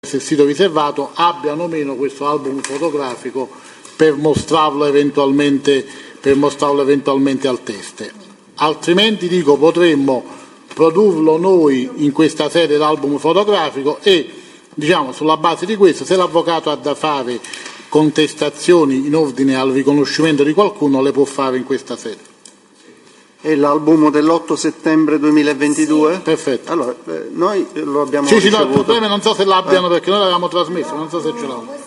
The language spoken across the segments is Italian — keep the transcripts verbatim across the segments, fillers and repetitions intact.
il sito riservato abbiano o meno questo album fotografico per mostrarlo eventualmente, per mostrarlo eventualmente al teste. Altrimenti, dico, potremmo produrlo noi in questa sede l'album fotografico e, diciamo, sulla base di questo, se l'avvocato ha da fare contestazioni in ordine al riconoscimento di qualcuno, le può fare in questa sede. È l'album dell'otto settembre duemilaventidue? Sì. Perfetto. Allora, eh, noi lo abbiamo sì, ricevuto. Sì, no, il problema non so se l'abbiano, eh. perché noi l'avevamo trasmesso, non so se ce l'hanno.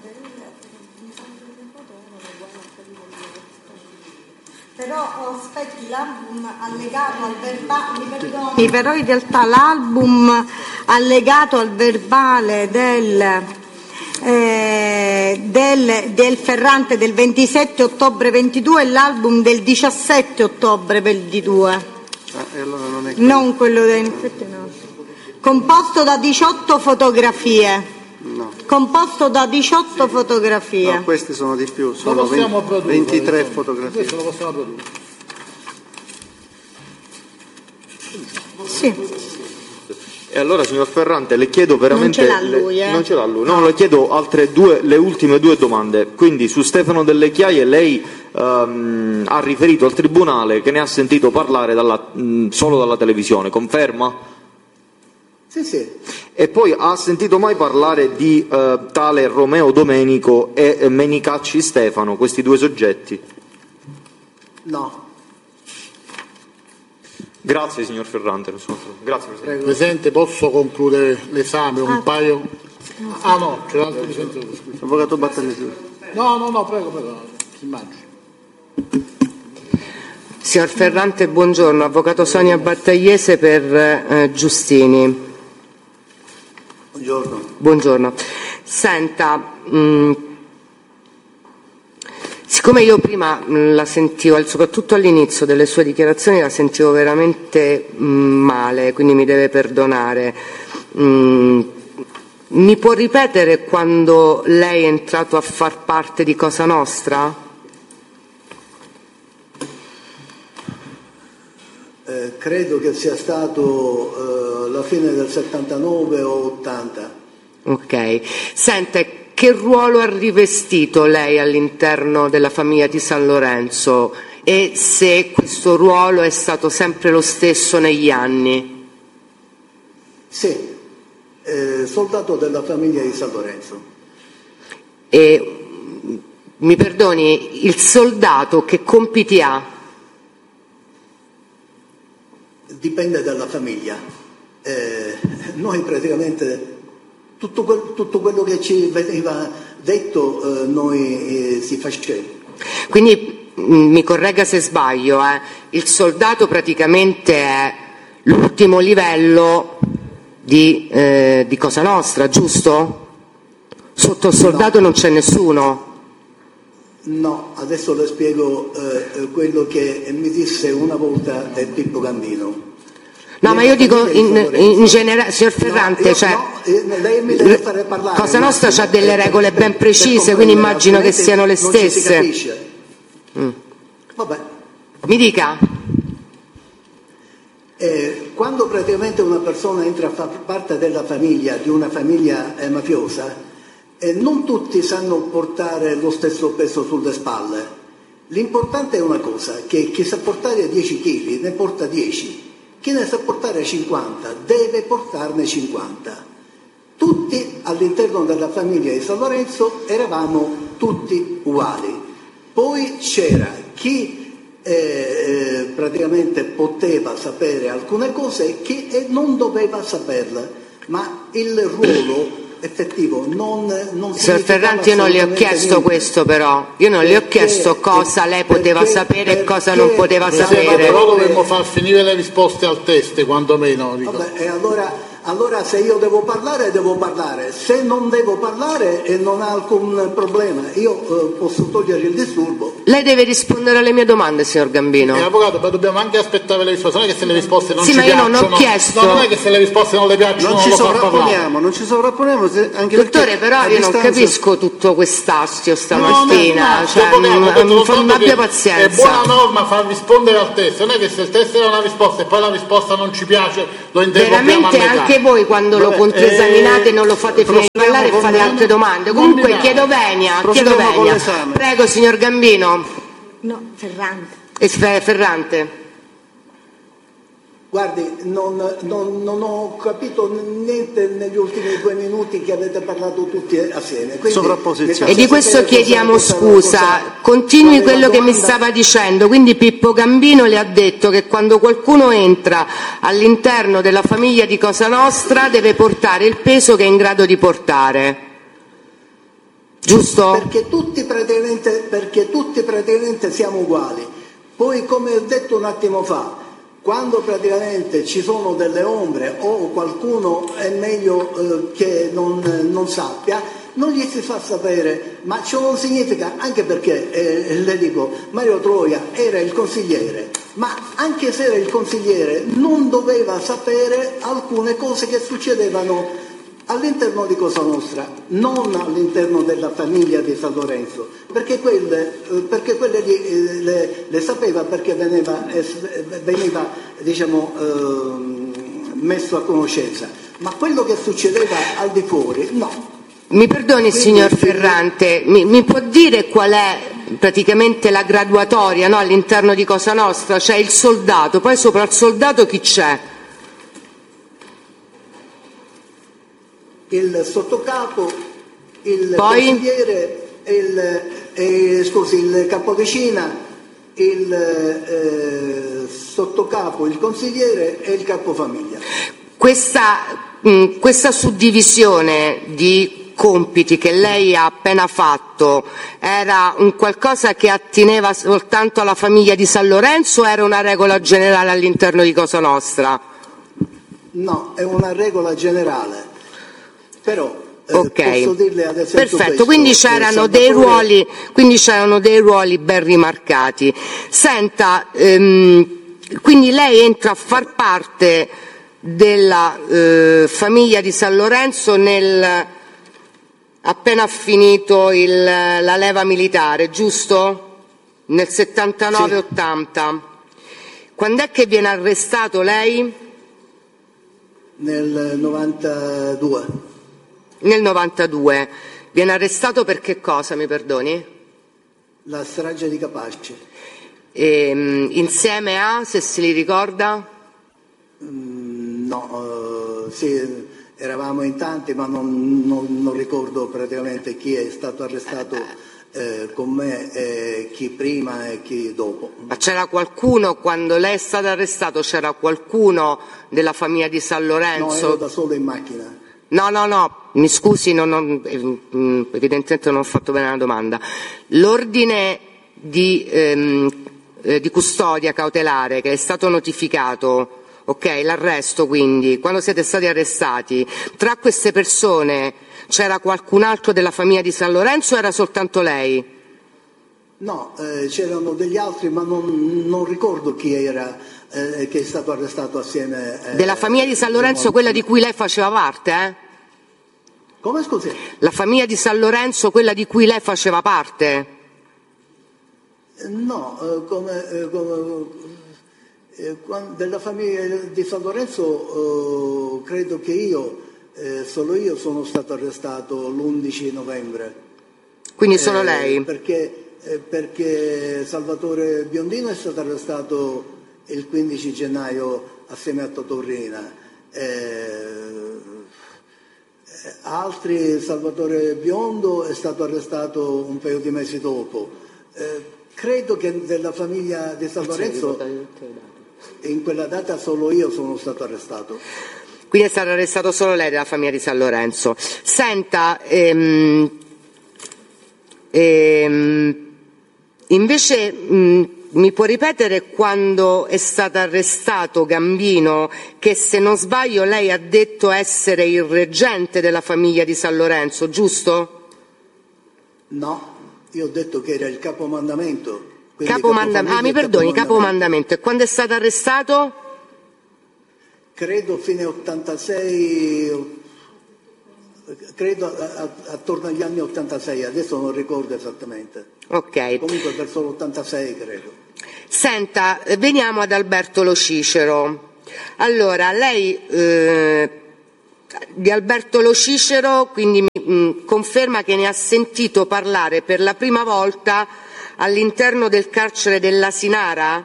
Però aspetti, l'album allegato al verbale, mi perdoni, però in realtà l'album allegato al verbale del, eh, del, del Ferrante del ventisette ottobre ventidue e l'album del diciassette ottobre ventidue. Ah, e allora non è quello. Non quello del no. Composto da diciotto fotografie. No. Composto da diciotto fotografie. No, questi sono di più, sono venti, ventitré insomma. Fotografie. Questo lo possiamo produrre. Sì. E allora, signor Ferrante, le chiedo veramente... Non ce l'ha lui, le, eh? Non ce l'ha lui. No, le chiedo altre due, le ultime due domande. Quindi, su Stefano Delle Chiaie, lei um, ha riferito al Tribunale che ne ha sentito parlare dalla, mh, solo dalla televisione, conferma? Sì, sì. E poi ha sentito mai parlare di uh, tale Romeo Domenico e eh, Menicacci Stefano, questi due soggetti? No. Grazie, signor Ferrante. Grazie, Presidente. Presidente, posso concludere l'esame? Un ah, paio... Ah no, c'è l'altro difensore. Avvocato Battagliese. No, no, no, prego, prego. Si immagini. Signor Ferrante, buongiorno. Avvocato Sonia Battagliese per eh, Giustini. Buongiorno. Buongiorno. Senta, mh, siccome io prima mh, la sentivo, soprattutto all'inizio delle sue dichiarazioni, la sentivo veramente mh, male, quindi mi deve perdonare. Mh, mi può ripetere quando lei è entrato a far parte di Cosa Nostra? Eh, credo che sia stato eh, la fine del settantanove o ottanta. Ok. Senta, che ruolo ha rivestito lei all'interno della famiglia di San Lorenzo e se questo ruolo è stato sempre lo stesso negli anni? Sì, eh, soldato della famiglia di San Lorenzo. E mi perdoni, il soldato che compiti ha? Dipende dalla famiglia. Eh, noi praticamente tutto, quel, tutto quello che ci veniva detto eh, noi eh, si faceva. Quindi mh, mi corregga se sbaglio, eh, il soldato praticamente è l'ultimo livello di, eh, di Cosa Nostra, giusto? Sotto il soldato no. Non c'è nessuno? No, adesso le spiego eh, quello che mi disse una volta del Pippo Gambino. No, ma io dico in, in generale, signor Ferrante, no, cioè, no, lei mi deve fare parlare. Cosa Nostra ha delle regole ben precise, quindi immagino che siano le stesse. Non ci si capisce. Mm. Vabbè. Mi dica. Eh, quando praticamente una persona entra a far parte della famiglia, di una famiglia eh, mafiosa, eh, non tutti sanno portare lo stesso peso sulle spalle. L'importante è una cosa, che chi sa portare dieci chili ne porta dieci. Chi ne sa portare cinquanta deve portarne cinquanta. Tutti all'interno della famiglia di San Lorenzo eravamo tutti uguali. Poi c'era chi eh, praticamente poteva sapere alcune cose e chi eh, non doveva saperle, ma il ruolo effettivo non, non Signor Ferrante, io non le ho chiesto niente. Questo però, io non perché, le ho chiesto cosa lei poteva perché, sapere e cosa non poteva sapere. Però dovremmo far finire le risposte al test, quantomeno. Vabbè, e allora, allora se io devo parlare, devo parlare, se non devo parlare e non ha alcun problema, io eh, posso togliere il disturbo Lei deve rispondere alle mie domande, signor Gambino. Eh, avvocato, ma dobbiamo anche aspettare le risposte, non è che se le risposte non sì, ci ma io piacciono. non ho chiesto. No, non è che se le risposte non le piacciono non non ci lo fa parlare. sovrapponiamo, non ci sovrapponiamo anche Dottore, però io distanza... non capisco tutto quest'astio stamattina, no, no, no, cioè, avvocato, m- avvocato, m- soltanto abbia che pazienza. È buona norma far rispondere al test, non è che se il test era una risposta e poi la risposta non ci piace lo interrompiamo Veramente a metà. anche voi quando lo Vabbè, controesaminate eh, non lo fate finire di parlare e con- fate altre domande. non Comunque mi dà. chiedo venia, chiedo Procediamo con venia. l'esame. Prego, signor Gambino. No, Ferrante. E Fe- Ferrante. Guardi, non, non- non ho capito niente negli ultimi due minuti che avete parlato tutti assieme. Quindi Sovrapposizione. E di questo cosa- chiediamo cosa- scusa. cosa- Continui qual è la quello che mi domanda? stava dicendo. Quindi Pippo Gambino le ha detto che quando qualcuno entra all'interno della famiglia di Cosa Nostra deve portare il peso che è in grado di portare. Giusto? Perché tutti, praticamente, perché tutti praticamente siamo uguali. Poi, come ho detto un attimo fa, quando praticamente ci sono delle ombre o qualcuno è meglio eh, che non, non sappia, non gli si fa sapere, ma ciò non significa, anche perché, eh, le dico, Mario Troia era il consigliere, ma anche se era il consigliere non doveva sapere alcune cose che succedevano all'interno di Cosa Nostra, non all'interno della famiglia di San Lorenzo, perché quelle, eh, perché quelle lì, eh, le, le sapeva perché veniva, eh, veniva diciamo, eh, messo a conoscenza, ma quello che succedeva al di fuori, no. Mi perdoni, Quindi- signor Ferrante, mi, mi può dire qual è praticamente la graduatoria, no, all'interno di Cosa Nostra? C'è il soldato, poi sopra il soldato chi c'è? Il sottocapo, il Poi? consigliere, il, eh, scusi, il capodicina, il eh, sottocapo, il consigliere e il capofamiglia. Questa, mh, questa suddivisione di compiti che lei ha appena fatto era un qualcosa che attineva soltanto alla famiglia di San Lorenzo o era una regola generale all'interno di Cosa Nostra? No, è una regola generale. Però eh, Ok, posso dirle ad esempio perfetto, questo, quindi eh, c'erano Salvatore- dei ruoli, quindi c'erano dei ruoli ben rimarcati. Senta, ehm, quindi lei entra a far parte della eh, famiglia di San Lorenzo nel appena finito il, la leva militare, giusto? Nel settantanove ottanta. Quando è che viene arrestato lei? Nel novantadue. Nel novantadue. Viene arrestato per che cosa, mi perdoni? La strage di Capaci. Ehm, insieme a, se se li ricorda? Mm, no, eh, sì, eravamo in tanti, ma non, non- non ricordo praticamente chi è stato arrestato eh, con me, e chi prima e chi dopo. Ma c'era qualcuno, quando lei è stato arrestato, c'era qualcuno della famiglia di San No, Lorenzo? ero da solo in macchina. No, no, no, mi scusi, non ho- eh, mm, evidentemente non ho fatto bene la domanda. L'ordine di, ehm, eh, di custodia cautelare che è stato notificato, ok, l'arresto quindi, quando siete stati arrestati, tra queste persone c'era qualcun altro della famiglia di San Lorenzo o era soltanto lei? No, eh, c'erano degli altri, ma non, non ricordo chi era eh, che è stato arrestato assieme. eh, Della famiglia di San Lorenzo, diciamo- quella di cui lei faceva parte, eh? Come scusi? La famiglia di San Lorenzo, quella di cui lei faceva parte? No, eh, come, eh, come, eh, quan- della famiglia di San Lorenzo eh, credo che io, eh, solo io sono stato arrestato l'undici novembre. Quindi solo Eh, lei? Perché, eh, perché Salvatore Biondino è stato arrestato il quindici gennaio assieme a Totorrina. Eh, eh, altri, Salvatore Biondo è stato arrestato un paio di mesi dopo. Eh, credo che della famiglia di San Lorenzo in quella data solo io sono stato arrestato. Quindi è stato arrestato solo lei della famiglia di San Lorenzo. Senta, ehm, ehm, invece mh, mi può ripetere quando è stato arrestato Gambino, che se non sbaglio lei ha detto essere il reggente della famiglia di San Lorenzo, giusto? No. Io ho detto che era il capomandamento. Capomandamento. Ah, mi perdoni, capomandamento. E quando è stato arrestato? Credo fine ottantasei, credo attorno agli anni ottantasei, adesso non ricordo esattamente. Ok. Comunque verso l'ottantasei credo. Senta, veniamo ad Alberto Lo Cicero. Allora, lei eh, di Alberto Lo Cicero quindi mi mh, conferma che ne ha sentito parlare per la prima volta all'interno del carcere dell'Asinara?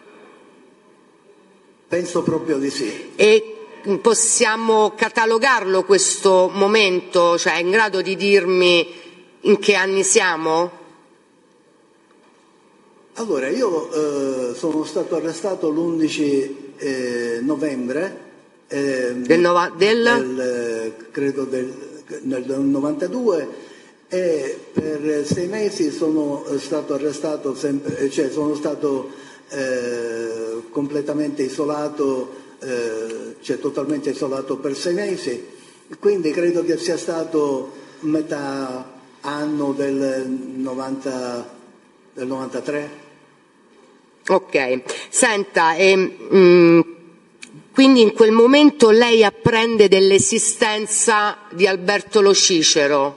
Penso proprio di sì. E possiamo catalogarlo questo momento? Cioè, è in grado di dirmi in che anni siamo? Allora, io eh, sono stato arrestato l'undici eh, novembre eh, del, nova- del... del credo del, nel novantadue, e per sei mesi sono stato arrestato sempre, cioè sono stato eh, completamente isolato, eh, cioè totalmente isolato per sei mesi, quindi credo che sia stato metà anno del novanta, del novantatré. Ok, senta, e, mh, quindi in quel momento lei apprende dell'esistenza di Alberto Lo Cicero?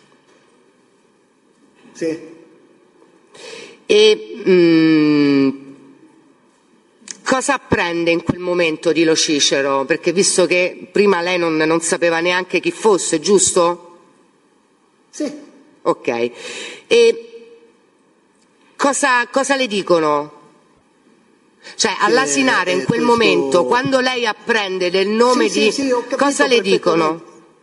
Sì. E mh, cosa apprende in quel momento di Lo Cicero? Perché visto che prima lei non, non sapeva neanche chi fosse, giusto? Sì. Ok. E cosa, cosa le dicono? Cioè, all'Asinara in quel questo... momento, quando lei apprende del nome sì, di... sì, sì, ho cosa le dicono?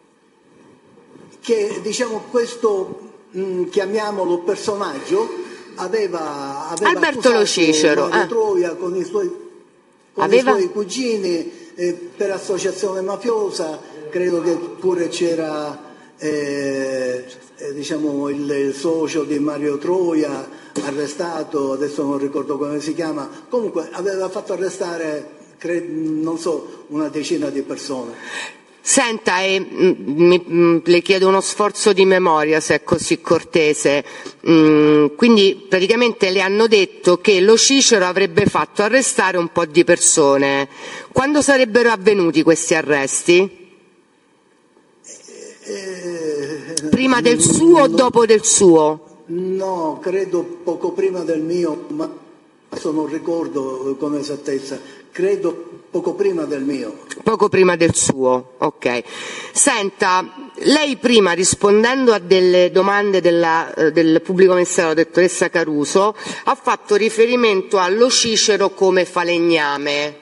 Che, diciamo, questo, mh, chiamiamolo personaggio, aveva, aveva Alberto Lo Cicero, Mario ah. Troia con i suoi, con aveva... i suoi cugini eh, per associazione mafiosa, credo che pure c'era eh, eh, diciamo, il, il socio di Mario Troia arrestato, adesso non ricordo come si chiama, comunque aveva fatto arrestare, credo, non so, una decina di persone. Senta, e, mi, mi, le chiedo uno sforzo di memoria, se è così cortese. Mm, quindi praticamente le hanno detto che Lo Cicero avrebbe fatto arrestare un po' di persone. Quando sarebbero avvenuti questi arresti? Eh, Prima del suo o dopo del suo? No, credo poco prima del mio, ma adesso non ricordo con esattezza, credo poco prima del mio. Poco prima del suo, ok. Senta, lei prima rispondendo a delle domande della, eh, del pubblico ministero, la dottoressa Caruso, ha fatto riferimento a Lo Cicero come falegname.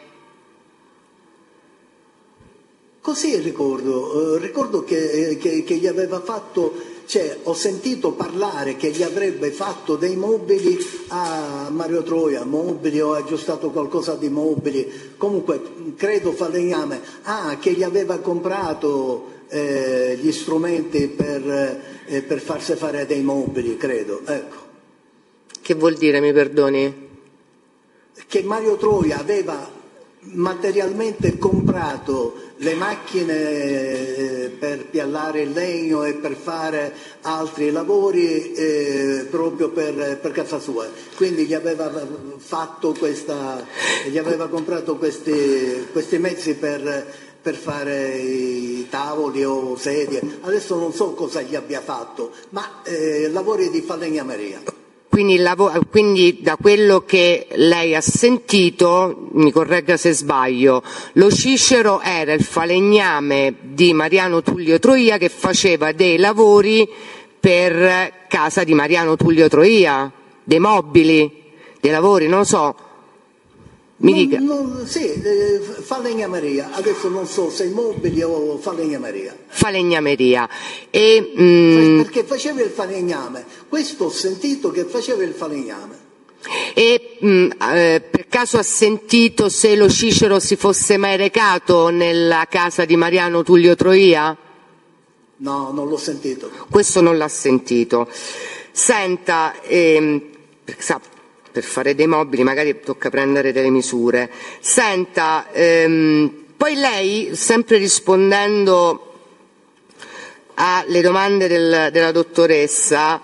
Così ricordo, eh, ricordo che, che, che gli aveva fatto... Cioè, ho sentito parlare che gli avrebbe fatto dei mobili a Mario Troia, mobili o aggiustato qualcosa di mobili, comunque credo falegname, ah, che gli aveva comprato eh, gli strumenti per, eh, per farsi fare dei mobili, credo, ecco. Che vuol dire, mi perdoni? Che Mario Troia aveva materialmente comprato le macchine per piallare il legno e per fare altri lavori eh, proprio per, per casa sua, quindi gli aveva fatto questa, gli aveva comprato questi, questi mezzi per, per fare i tavoli o sedie, adesso non so cosa gli abbia fatto, ma eh, lavori di falegnameria. Quindi, quindi da quello che lei ha sentito, mi corregga se sbaglio, Lo Cicero era il falegname di Mariano Tullio Troia che faceva dei lavori per casa di Mariano Tullio Troia, dei mobili, dei lavori, non lo so. Mi non, dica. Non, sì, eh, falegnameria, adesso non so se mobili o falegnameria. Falegnameria. E, mm, perché faceva il falegname, questo ho sentito che faceva il falegname. E mh, eh, per caso ha sentito se Lo Cicero si fosse mai recato nella casa di Mariano Tullio Troia? No, non l'ho sentito. Questo non l'ha sentito. Senta, ehm, sa, per fare dei mobili magari tocca prendere delle misure. Senta, ehm, poi lei, sempre rispondendo alle domande del, della dottoressa,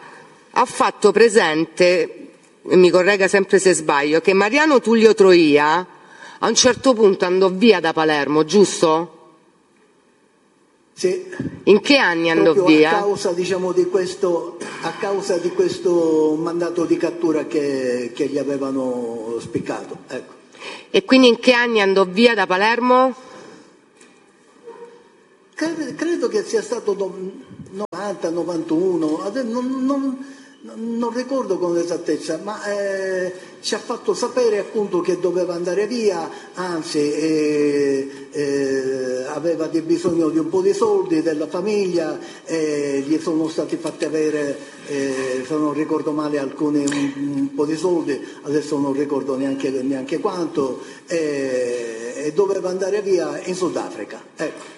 ha fatto presente, e mi corregga sempre se sbaglio, che Mariano Tullio Troia a un certo punto andò via da Palermo, giusto? Sì. In che anni andò Proprio via? A causa, diciamo, di questo, a causa di questo mandato di cattura che, che gli avevano spiccato. Ecco. E quindi in che anni andò via da Palermo? Credo, credo che sia stato novanta novantuno, non, non, non ricordo con esattezza, ma eh, ci ha fatto sapere appunto che doveva andare via, anzi eh, eh, aveva di bisogno di un po' di soldi della famiglia, eh, gli sono stati fatti avere, eh, se non ricordo male, alcuni un, un po' di soldi, adesso non ricordo neanche, neanche quanto, eh, e doveva andare via in Sudafrica. Ecco.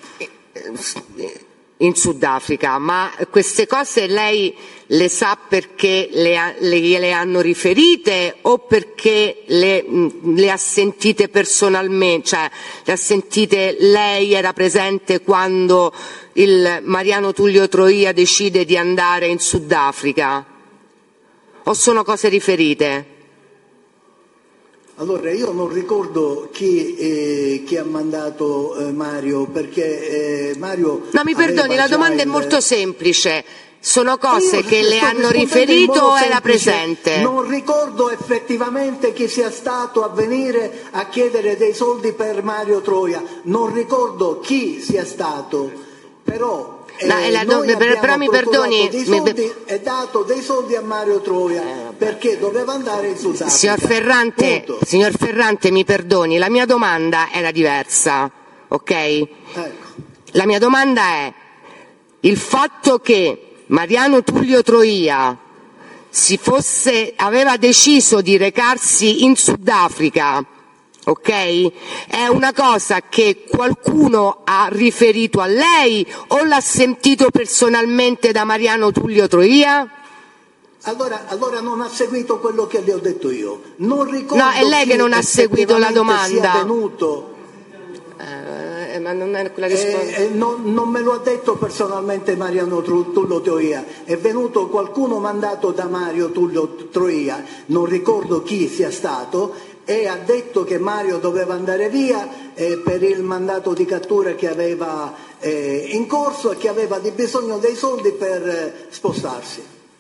In Sudafrica, ma queste cose lei le sa perché le, ha, le, le hanno riferite o perché le, le ha sentite personalmente, cioè le ha sentite, lei era presente quando il Mariano Tullio Troia decide di andare in Sudafrica? O sono cose riferite? Allora, io non ricordo chi, eh, chi ha mandato eh, Mario, perché eh, Mario... No, mi perdoni, la domanda il... è molto semplice. Sono cose io che le hanno riferito o era presente? Non ricordo effettivamente chi sia stato a venire a chiedere dei soldi per Mario Troia, non ricordo chi sia stato, però... No, eh, la do- però mi perdoni, dei mi... soldi, è dato dei soldi a Mario Troia eh, perché doveva andare in Sudafrica. Signor Ferrante, signor Ferrante, mi perdoni, la mia domanda era diversa, ok? Ecco. La mia domanda è: il fatto che Mariano Tullio Troia si fosse, aveva deciso di recarsi in Sudafrica, ok? È una cosa che qualcuno ha riferito a lei o l'ha sentito personalmente da Mariano Tullio Troia? Allora, allora non ha seguito quello che le ho detto io. Non ricordo. No, è lei che non ha seguito la domanda. Sia venuto. Eh, ma non è quella risposta. Eh, eh, non, non me lo ha detto personalmente Mariano Tullio Troia, è venuto qualcuno mandato da Mario Tullio Troia, non ricordo chi sia stato, e ha detto che Mario doveva andare via eh, per il mandato di cattura che aveva eh, in corso e che aveva di bisogno dei soldi per eh, spostarsi.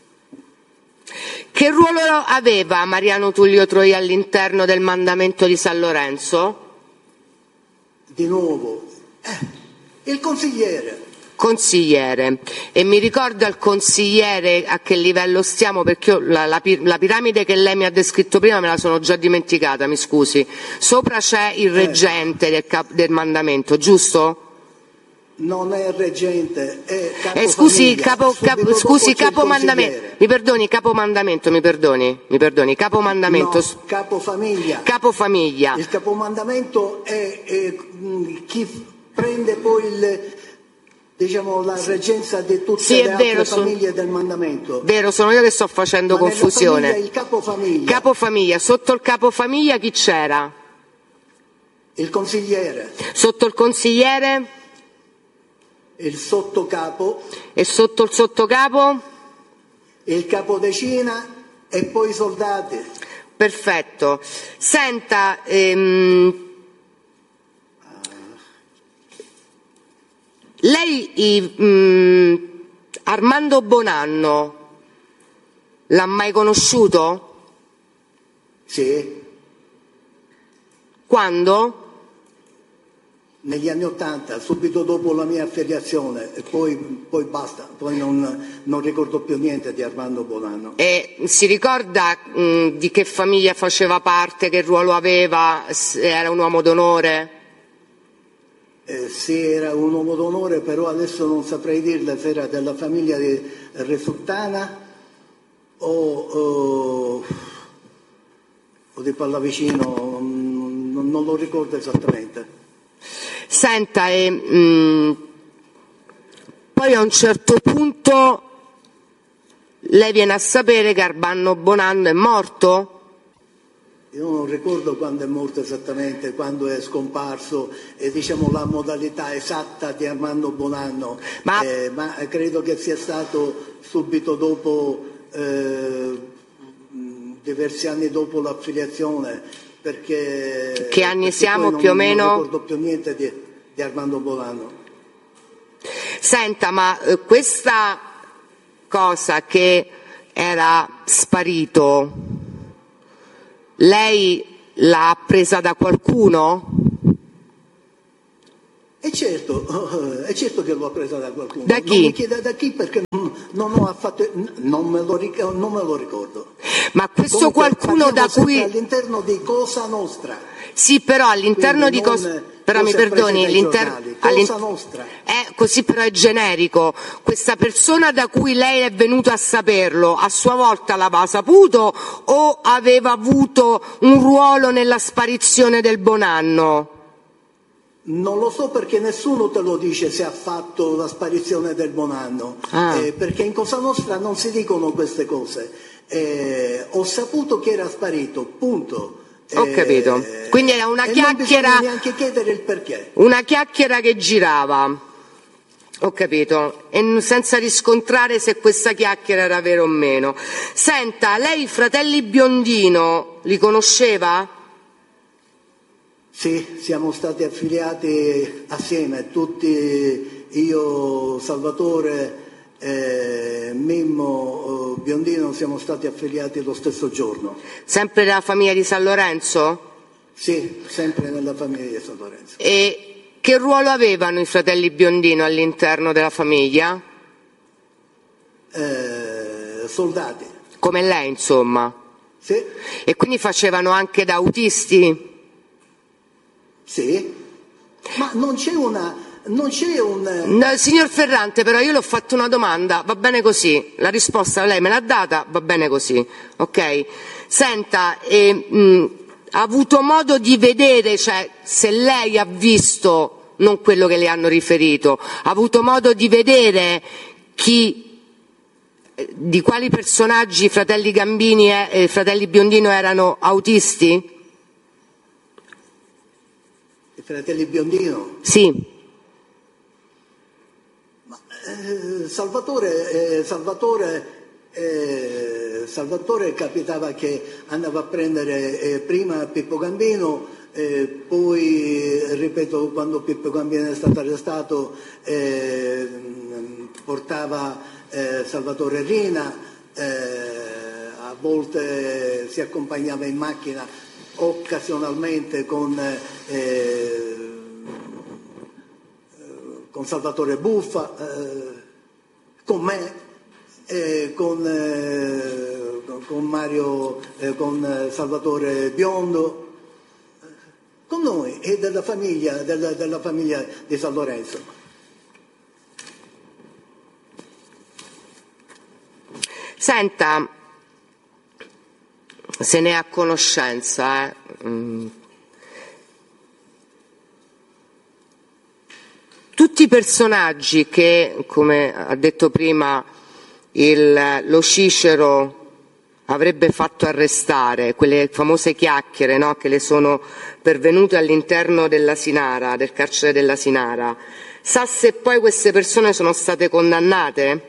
Che ruolo aveva Mariano Tullio Troia all'interno del mandamento di San Lorenzo? Di nuovo, eh, il consigliere. Consigliere. E mi ricorda il consigliere a che livello stiamo, perché io la, la, la piramide che lei mi ha descritto prima me la sono già dimenticata, mi scusi. Sopra c'è il reggente del, cap, del mandamento, giusto? Non è reggente, è capo eh, scusi, famiglia. capo, capo, scusi, capomandamento, mi perdoni, capomandamento, mi perdoni, mi perdoni, capomandamento. No, capofamiglia. Capofamiglia. Il capomandamento è, è mh, chi prende poi il, diciamo, la reggenza di tutte sì, le altre vero, famiglie son... del mandamento. Vero, sono io che sto facendo Ma confusione. Famiglia, il capofamiglia. Capofamiglia, sotto il capofamiglia chi c'era? Il consigliere. Sotto il consigliere? Il sottocapo. E sotto il sottocapo? Il capodecina e poi i soldati. Perfetto. Senta, ehm, lei mh, Armando Bonanno l'ha mai conosciuto? Sì. Quando? Negli anni Ottanta, subito dopo la mia affiliazione, e poi, poi basta, poi non, non ricordo più niente di Armando Bonanno. E si ricorda mh, di che famiglia faceva parte, che ruolo aveva, se era un uomo d'onore? Eh, sì, era un uomo d'onore, però adesso non saprei dirle se era della famiglia di Resuttana o, o, o di Pallavicino, non, non lo ricordo esattamente. Senta, e, mh, poi a un certo punto lei viene a sapere che Armando Bonanno è morto? Io non ricordo quando è morto esattamente, quando è scomparso, e diciamo la modalità esatta di Armando Bonanno, ma, eh, ma credo che sia stato subito dopo eh, diversi anni dopo l'affiliazione, perché... Che anni perché siamo non, più o meno? Non ricordo più niente di, di Armando Bolano. Senta, ma eh, questa cosa che era sparito, lei l'ha presa da qualcuno? E certo, è certo che l'ho presa da qualcuno. Da chi? Non mi chieda da chi, perché non, non ho affatto, non me lo ricordo, non me lo ricordo. Ma questo Comunque, qualcuno da cui... all'interno di Cosa Nostra. Sì, però all'interno di Cosa... Però mi perdoni, all'interno... Cosa Nostra. Eh, così però è generico. Questa persona da cui lei è venuto a saperlo, a sua volta l'aveva saputo o aveva avuto un ruolo nella sparizione del Bonanno? Non lo so, perché nessuno te lo dice se ha fatto la sparizione del Bonanno, ah. eh, perché in Cosa Nostra non si dicono queste cose. Eh, ho saputo che era sparito, punto. Ho capito. Quindi era una e chiacchiera. Non bisogna neanche chiedere il perché. Una chiacchiera che girava. Ho capito. E senza riscontrare se questa chiacchiera era vera o meno. Senta, lei i fratelli Biondino li conosceva? Sì, siamo stati affiliati assieme, tutti, io, Salvatore, eh, Mimmo, eh, Biondino, siamo stati affiliati lo stesso giorno. Sempre nella famiglia di San Lorenzo? Sì, sempre nella famiglia di San Lorenzo. E che ruolo avevano i fratelli Biondino all'interno della famiglia? Eh, soldati. Come lei, insomma? Sì. E quindi facevano anche da autisti? Sì, ma non c'è una... Non c'è un... No, signor Ferrante, però io le ho fatto una domanda, va bene così, la risposta lei me l'ha data, va bene così, ok? Senta, eh, mh, ha avuto modo di vedere, cioè se lei ha visto, non quello che le hanno riferito, ha avuto modo di vedere chi, di quali personaggi i fratelli Gambini e eh, fratelli Biondino erano autisti? I fratelli Biondino? Sì. Ma, eh, Salvatore, eh, Salvatore, eh, Salvatore capitava che andava a prendere eh, prima Pippo Gambino, eh, poi, ripeto, quando Pippo Gambino è stato arrestato, eh, portava eh, Salvatore Rina, eh, a volte si accompagnava in macchina occasionalmente con, eh, con Salvatore Buffa, eh, con me, eh, con, eh, con Mario, eh, con Salvatore Biondo, con noi e della famiglia, della, della famiglia di San Lorenzo. Senta, se ne ha conoscenza, eh? mm. tutti i personaggi che, come ha detto prima il, lo Cicero, avrebbe fatto arrestare, quelle famose chiacchiere, no, che le sono pervenute all'interno dell'Asinara, del carcere dell'Asinara, sa se poi queste persone sono state condannate?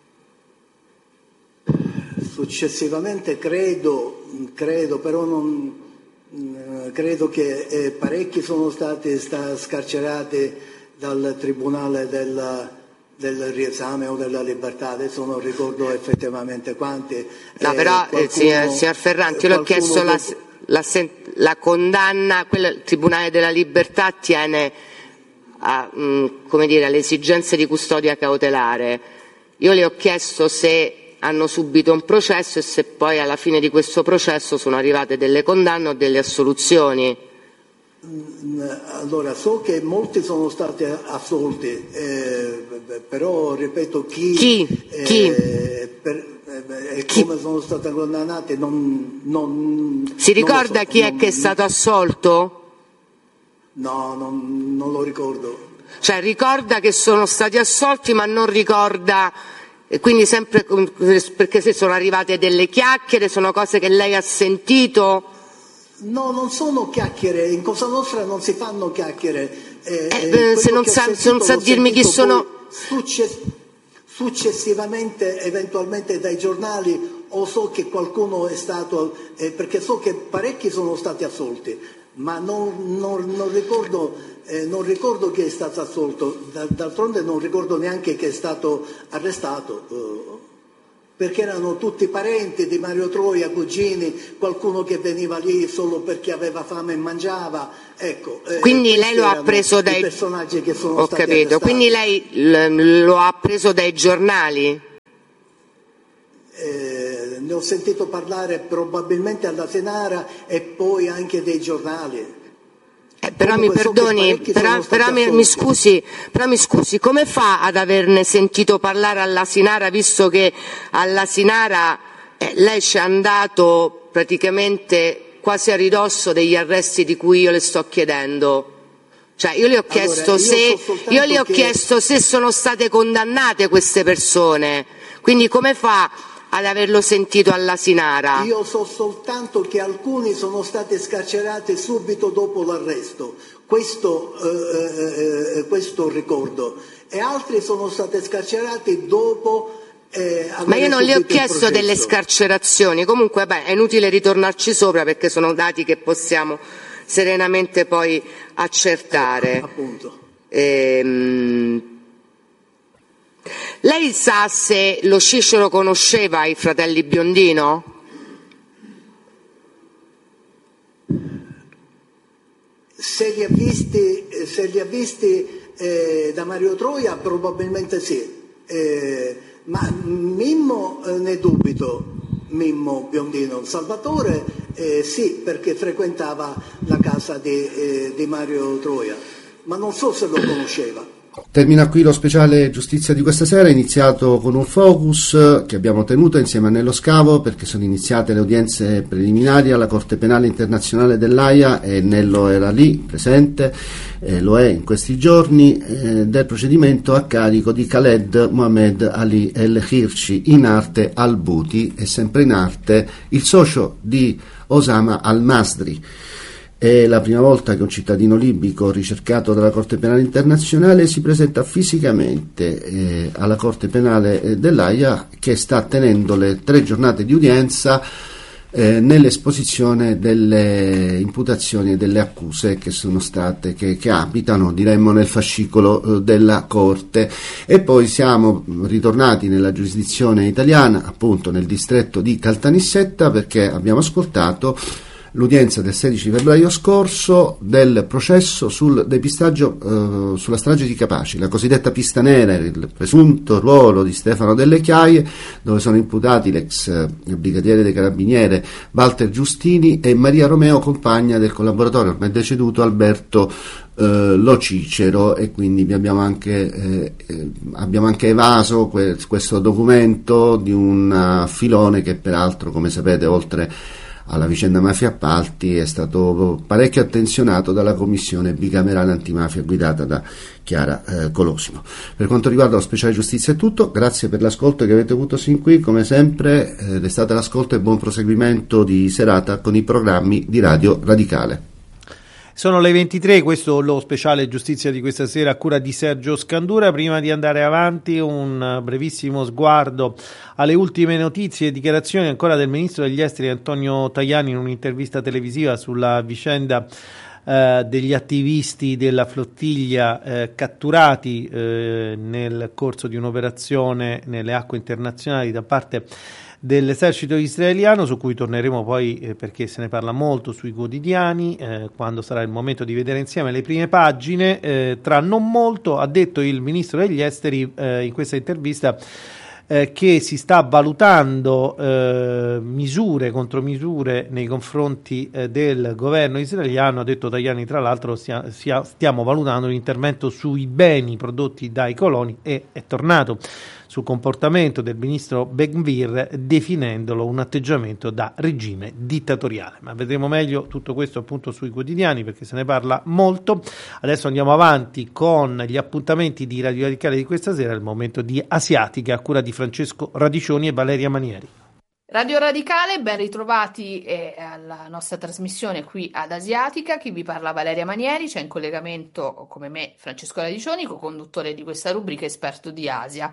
Successivamente credo, credo però non, credo che eh, parecchi sono stati sta, scarcerati dal Tribunale del, del riesame o della libertà, adesso non ricordo effettivamente quanti. No, eh, però, qualcuno, signor, signor Ferranti, io le ho chiesto la, la, la condanna, quella, il Tribunale della Libertà tiene a, mh, come dire, alle esigenze di custodia cautelare. Io le ho chiesto se hanno subito un processo e se poi alla fine di questo processo sono arrivate delle condanne o delle assoluzioni. Allora, so che molti sono stati assolti, eh, però ripeto chi, chi? Eh, chi? Per, eh, e chi? come sono stati condannati non, non si ricorda non so, chi non, è che è stato assolto? No, non, non lo ricordo. Cioè ricorda che sono stati assolti ma non ricorda, e quindi sempre perché se sono arrivate delle chiacchiere, sono cose che lei ha sentito? No, non sono chiacchiere, in Cosa Nostra non si fanno chiacchiere. Eh, eh, se non sa, se non sa dirmi chi sono... Success- successivamente eventualmente dai giornali, o so che qualcuno è stato, eh, perché so che parecchi sono stati assolti, ma non, non, non, ricordo, eh, non ricordo chi è stato assolto, d'altronde non ricordo neanche chi è stato arrestato, eh, perché erano tutti parenti di Mario Troia, cugini, qualcuno che veniva lì solo perché aveva fame e mangiava. Ecco, eh, quindi lei lo ha preso dai personaggi che sono Ho stati capito, arrestati. Quindi lei l- lo ha preso dai giornali? Eh, ne ho sentito parlare probabilmente alla Senara e poi anche dei giornali. Eh, però Comunque mi so perdoni, però, però mi, mi, scusi, però mi scusi, come fa ad averne sentito parlare alla Sinara, visto che alla Sinara eh, lei ci è andato praticamente quasi a ridosso degli arresti di cui io le sto chiedendo? Cioè io le ho chiesto, allora, io se, so io le ho che... chiesto se sono state condannate queste persone, quindi come fa ad averlo sentito alla Sinara? Io so soltanto che alcuni sono stati scarcerati subito dopo l'arresto, questo, eh, eh, questo ricordo, e altri sono stati scarcerati dopo. Eh, Ma io non le ho chiesto delle scarcerazioni, comunque beh, è inutile ritornarci sopra perché sono dati che possiamo serenamente poi accertare. Ecco, appunto. Ehm, Lei sa se lo Cicero conosceva i fratelli Biondino? Se li ha visti, se li ha visti eh, da Mario Troia probabilmente sì, eh, ma Mimmo eh, ne dubito, Mimmo Biondino. Salvatore eh, sì, perché frequentava la casa di, eh, di Mario Troia, ma non so se lo conosceva. Termina qui lo speciale giustizia di questa sera, iniziato con un focus che abbiamo tenuto insieme a Nello Scavo perché sono iniziate le udienze preliminari alla Corte Penale Internazionale dell'Aia e Nello era lì presente, eh, lo è in questi giorni, eh, del procedimento a carico di Khaled Mohamed Ali El Hirshi, in arte Al-Buti e sempre in arte il socio di Osama Al-Masri. È la prima volta che un cittadino libico ricercato dalla Corte Penale Internazionale si presenta fisicamente eh, alla Corte Penale dell'Aia, che sta tenendo le tre giornate di udienza eh, nell'esposizione delle imputazioni e delle accuse che sono state, che, che abitano, diremmo, nel fascicolo eh, della Corte. E poi siamo ritornati nella giurisdizione italiana, appunto nel distretto di Caltanissetta, perché abbiamo ascoltato l'udienza del sedici febbraio scorso del processo sul depistaggio eh, sulla strage di Capaci, la cosiddetta pista nera, il presunto ruolo di Stefano Delle Chiaie, dove sono imputati l'ex eh, brigadiere dei carabinieri Walter Giustini e Maria Romeo, compagna del collaboratore ormai deceduto Alberto eh, Lo Cicero, e quindi vi abbiamo anche, eh, eh, abbiamo anche evaso que- questo documento di un uh, filone che peraltro, come sapete, oltre alla vicenda mafia appalti è stato parecchio attenzionato dalla commissione bicamerale antimafia guidata da Chiara eh, Colosimo. Per quanto riguarda lo speciale giustizia è tutto, grazie per l'ascolto che avete avuto sin qui, come sempre eh, restate all'ascolto e buon proseguimento di serata con i programmi di Radio Radicale. Sono le ventitré, questo è lo speciale giustizia di questa sera a cura di Sergio Scandura. Prima di andare avanti, un brevissimo sguardo alle ultime notizie e dichiarazioni ancora del ministro degli esteri Antonio Tajani in un'intervista televisiva sulla vicenda eh, degli attivisti della flottiglia eh, catturati eh, nel corso di un'operazione nelle acque internazionali da parte dell'esercito israeliano, su cui torneremo poi eh, perché se ne parla molto sui quotidiani eh, quando sarà il momento di vedere insieme le prime pagine. Eh, tra non molto ha detto il ministro degli esteri eh, in questa intervista eh, che si sta valutando eh, misure, contromisure nei confronti eh, del governo israeliano. Ha detto Tajani, tra l'altro, stia, stia, stiamo valutando l'intervento sui beni prodotti dai coloni, e è tornato sul comportamento del ministro Ben-Gvir definendolo un atteggiamento da regime dittatoriale. Ma vedremo meglio tutto questo appunto sui quotidiani perché se ne parla molto. Adesso andiamo avanti con gli appuntamenti di Radio Radicale di questa sera, il momento di Asiatica a cura di Francesco Radicioni e Valeria Manieri. Radio Radicale, ben ritrovati eh, alla nostra trasmissione qui ad Asiatica. Chi vi parla Valeria Manieri, c'è in collegamento come me Francesco Radicioni, co-conduttore di questa rubrica, esperto di Asia.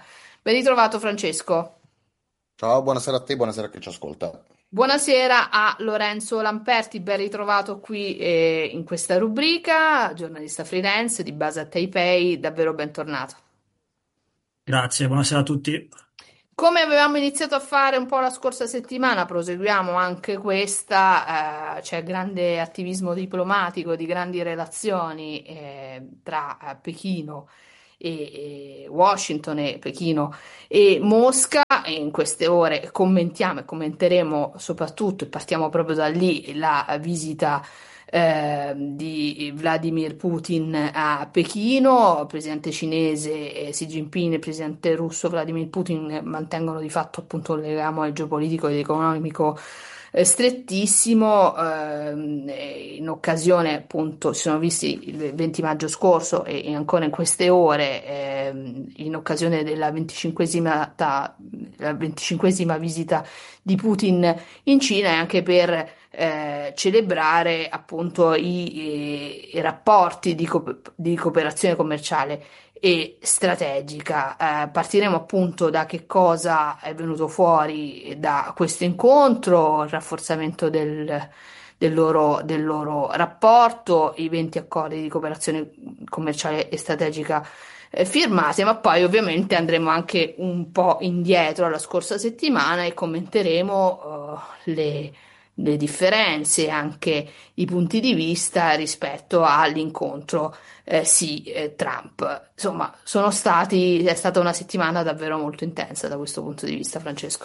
Ben ritrovato Francesco. Ciao, buonasera a te, buonasera a chi ci ascolta. Buonasera a Lorenzo Lamperti, ben ritrovato qui eh, in questa rubrica, giornalista freelance di base a Taipei, davvero bentornato. Grazie, buonasera a tutti. Come avevamo iniziato a fare un po' la scorsa settimana, proseguiamo anche questa, eh, c'è grande attivismo diplomatico, di grandi relazioni eh, tra eh, Pechino e, e Washington e Pechino e Mosca, e in queste ore commentiamo e commenteremo soprattutto, e partiamo proprio da lì, la visita eh, di Vladimir Putin a Pechino. Il presidente cinese Xi Jinping e il presidente russo Vladimir Putin mantengono di fatto appunto un legame geopolitico ed economico eh, strettissimo. Eh, in occasione appunto si sono visti il venti maggio scorso e, e ancora in queste ore eh, in occasione della venticinquesima, ta, la venticinquesima visita di Putin in Cina, e anche per eh, celebrare appunto i, i, i rapporti di, co- di cooperazione commerciale e strategica. Eh, partiremo appunto da che cosa è venuto fuori da questo incontro, il rafforzamento del, del loro, del loro rapporto, i venti accordi di cooperazione commerciale e strategica eh, firmati, ma poi ovviamente andremo anche un po' indietro alla scorsa settimana e commenteremo eh, le le differenze e anche i punti di vista rispetto all'incontro eh, sì, eh, Trump. Insomma, sono stati, è stata una settimana davvero molto intensa da questo punto di vista, Francesco.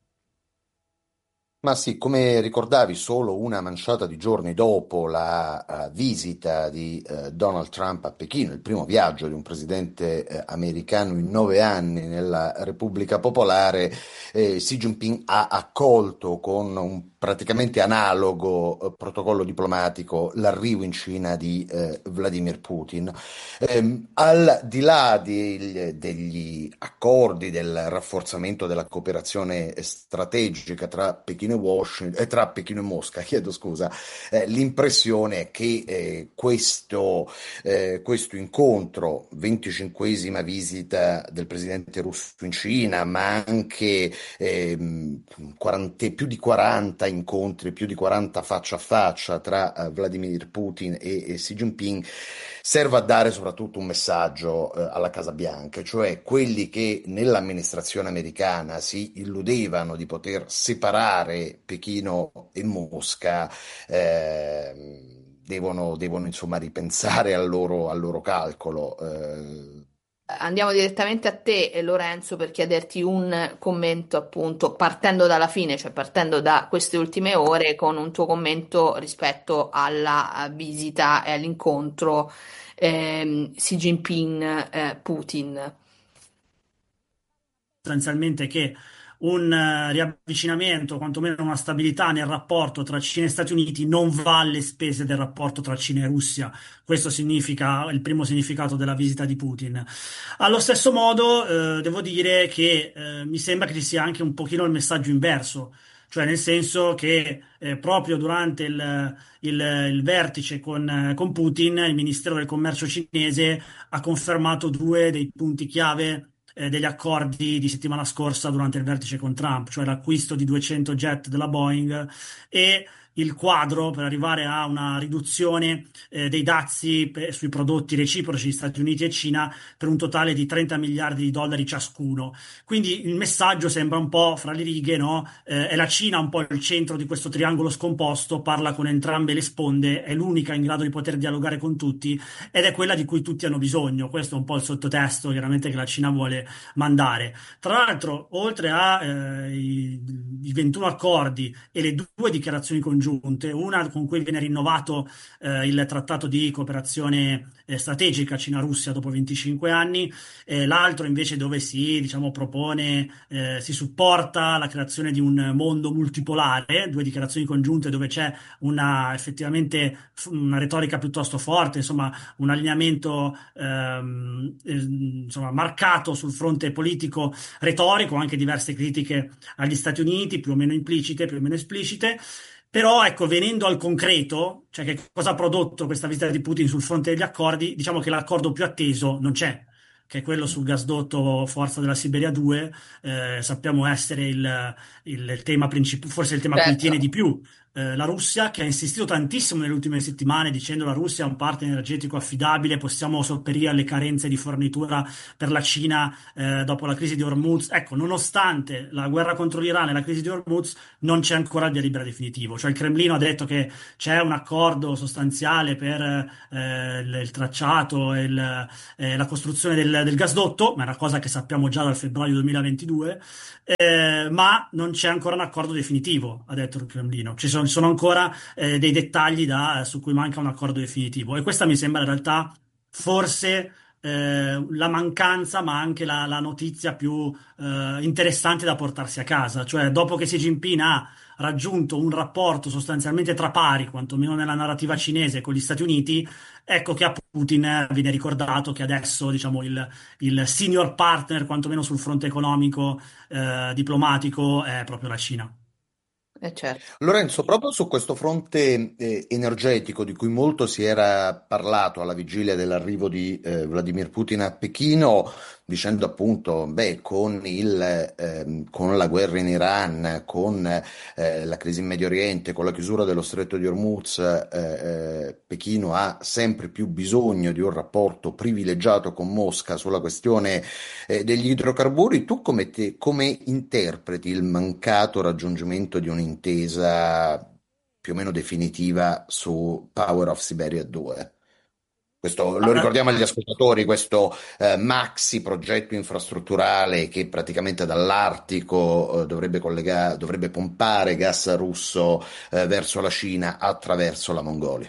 Ma sì, come ricordavi, solo una manciata di giorni dopo la uh, visita di uh, Donald Trump a Pechino, il primo viaggio di un presidente uh, americano in nove anni nella Repubblica Popolare, eh, Xi Jinping ha accolto con un praticamente analogo uh, protocollo diplomatico l'arrivo in Cina di uh, Vladimir Putin. Ehm, al di là di, degli accordi, del rafforzamento della cooperazione strategica tra Pechino e Washington, eh, tra Pechino e Mosca, chiedo scusa, eh, l'impressione è che eh, questo, eh, questo incontro, venticinquesima visita del presidente russo in Cina, ma anche eh, quaranta, più di quaranta incontri, più di quaranta faccia a faccia tra uh, Vladimir Putin e, e Xi Jinping, serve a dare soprattutto un messaggio eh, alla Casa Bianca, cioè quelli che nell'amministrazione americana si illudevano di poter separare Pechino e Mosca, eh, devono, devono insomma ripensare al loro, al loro calcolo. Eh, Andiamo direttamente a te, Lorenzo, per chiederti un commento, appunto, partendo dalla fine, cioè partendo da queste ultime ore, con un tuo commento rispetto alla visita e all'incontro ehm, Xi Jinping-Putin. Sostanzialmente che un uh, riavvicinamento, quantomeno una stabilità nel rapporto tra Cina e Stati Uniti non va alle spese del rapporto tra Cina e Russia. Questo significa il primo significato della visita di Putin. Allo stesso modo, eh, devo dire che eh, mi sembra che ci sia anche un pochino il messaggio inverso, cioè nel senso che eh, proprio durante il, il, il vertice con, con Putin, il Ministero del Commercio cinese ha confermato due dei punti chiave eh, degli accordi di settimana scorsa durante il vertice con Trump, cioè l'acquisto di duecento jet della Boeing e il quadro per arrivare a una riduzione eh, dei dazi per, sui prodotti reciproci di Stati Uniti e Cina per un totale di trenta miliardi di dollari ciascuno. Quindi il messaggio sembra un po' fra le righe, no? Eh, è la Cina un po' il centro di questo triangolo scomposto, parla con entrambe le sponde, è l'unica in grado di poter dialogare con tutti ed è quella di cui tutti hanno bisogno. Questo è un po' il sottotesto chiaramente che la Cina vuole mandare. Tra l'altro, oltre ai eh, ventuno accordi e le due dichiarazioni congiunte, una con cui viene rinnovato eh, il trattato di cooperazione eh, strategica Cina-Russia dopo venticinque anni, eh, l'altro invece dove si diciamo, propone, eh, si supporta la creazione di un mondo multipolare, due dichiarazioni congiunte dove c'è una effettivamente una retorica piuttosto forte, insomma un allineamento ehm, eh, insomma, marcato sul fronte politico retorico, anche diverse critiche agli Stati Uniti, più o meno implicite, più o meno esplicite. Però ecco, venendo al concreto, cioè che cosa ha prodotto questa visita di Putin sul fronte degli accordi, diciamo che l'accordo più atteso non c'è. che è quello sul gasdotto Forza della Siberia due, eh, sappiamo essere il, il tema principale, forse il tema a cui Certo. tiene di più eh, la Russia, che ha insistito tantissimo nelle ultime settimane dicendo la Russia è un partner energetico affidabile, possiamo sopperire alle carenze di fornitura per la Cina eh, dopo la crisi di Hormuz. Ecco, nonostante la guerra contro l'Iran e la crisi di Hormuz, non c'è ancora il via libera definitivo. Cioè il Cremlino ha detto che c'è un accordo sostanziale per eh, il, il tracciato e il, eh, la costruzione del, del gasdotto, ma è una cosa che sappiamo già dal febbraio duemilaventidue, eh, ma non c'è ancora un accordo definitivo, ha detto il Cremlino. Ci sono, ci sono ancora eh, dei dettagli da, su cui manca un accordo definitivo e questa mi sembra in realtà forse eh, la mancanza, ma anche la, la notizia più eh, interessante da portarsi a casa. Cioè, dopo che Xi Jinping ha raggiunto un rapporto sostanzialmente tra pari, quantomeno nella narrativa cinese, con gli Stati Uniti, ecco che a Putin viene ricordato che adesso, diciamo, il, il senior partner, quantomeno sul fronte economico, eh, diplomatico, è proprio la Cina. Eh, certo. Lorenzo, proprio su questo fronte eh, energetico di cui molto si era parlato alla vigilia dell'arrivo di eh, Vladimir Putin a Pechino, dicendo appunto, beh, con il, ehm, con la guerra in Iran, con eh, la crisi in Medio Oriente, con la chiusura dello Stretto di Hormuz, eh, eh, Pechino ha sempre più bisogno di un rapporto privilegiato con Mosca sulla questione eh, degli idrocarburi. Tu come, te, come interpreti il mancato raggiungimento di un'intesa più o meno definitiva su Power of Siberia due? Questo, lo ricordiamo agli ascoltatori, questo eh, maxi progetto infrastrutturale che praticamente dall'Artico eh, dovrebbe collegare, dovrebbe pompare gas russo eh, verso la Cina attraverso la Mongolia.